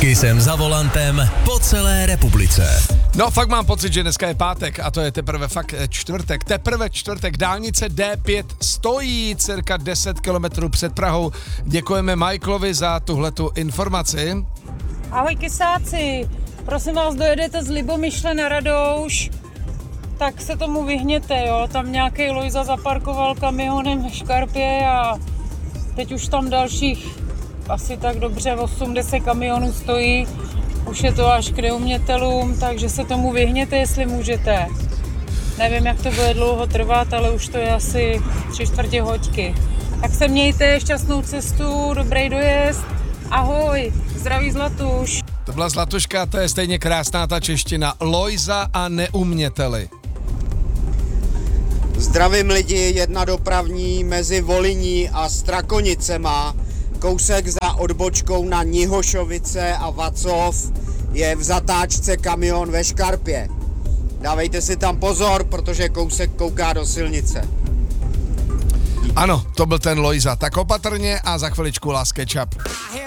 Taky jsem za volantem po celé republice. No fakt mám pocit, že dneska je pátek a to je teprve čtvrtek. Dálnice D5 stojí cirka 10 kilometrů před Prahou. Děkujeme Michaelovi za tuhletu informaci. Ahoj kysáci, prosím vás, dojedete z Libomyšle na Radouš, tak se tomu vyhněte, jo. Tam nějaký Lojza zaparkoval kamionem ve škarpě a teď už tam dalších asi tak dobře 80 kamionů stojí. Už je to až k neumětelům, takže se tomu vyhněte, jestli můžete. Nevím, jak to bude dlouho trvat, ale už to je asi 3/4 hoďky. Tak se mějte, šťastnou cestu, dobrý dojezd. Ahoj, zdraví Zlatuš. To byla Zlatuška, to je stejně krásná ta čeština. Lojza a neuměteli. Zdravím lidi, jedna dopravní mezi Voliní a Strakonicema. Kousek za odbočkou na Nihošovice a Vacov je v zatáčce kamion ve škarpě. Dávejte si tam pozor, protože kousek kouká do silnice. Ano, to byl ten Lojza. Tak opatrně a za chviličku Last Ketchup.